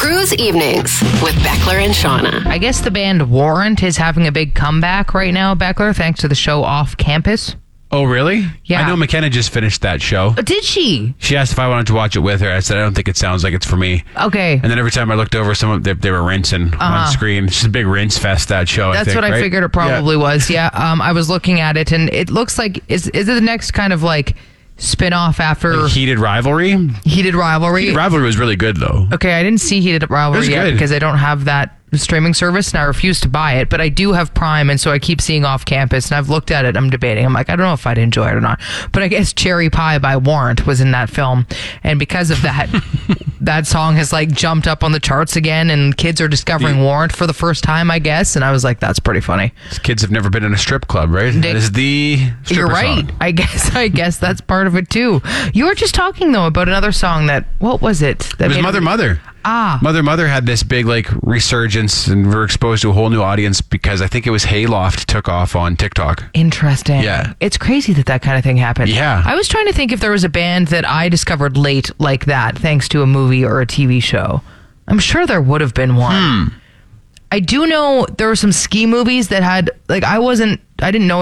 Cruise Evenings with Beckler and Shauna. I guess the band Warrant is having a big comeback right now, Beckler, thanks to the show Off Campus. Oh, really? Yeah. I know McKenna just finished that show. Oh, did she? She asked if I wanted to watch it with her. I said, I don't think it sounds like it's for me. Okay. And then every time I looked over, they were rinsing on screen. It's just a big rinse fest, that show, That's I think, what I right? figured it probably was. Yeah. I was looking at it, and it looks like, is it the next kind of like spin-off after Like Heated Rivalry? Heated Rivalry? Heated Rivalry was really good, though. Okay, I didn't see Heated Rivalry yet good. because I don't have that streaming service and I refuse to buy it, but I do have Prime, and so I keep seeing Off Campus, and I've looked at it. I'm debating. I'm like, I don't know if I'd enjoy it or not, but I guess Cherry Pie by Warrant was in that film, and because of that that song has like jumped up on the charts again, and kids are discovering Warrant for the first time, I guess, and I was like, that's pretty funny. These kids have never been in a strip club, right? That is the stripper You're right. song. I guess that's part of it too. You were just talking though about another song that, what was it? That It was made Mother Mother. Mother had this big like resurgence, and we're exposed to a whole new audience because I think it was Hayloft took off on TikTok. Interesting. Yeah. It's crazy that kind of thing happened. Yeah. I was trying to think if there was a band that I discovered late like that thanks to a movie or a TV show. I'm sure there would have been one. I do know there were some ski movies that had, like, I didn't know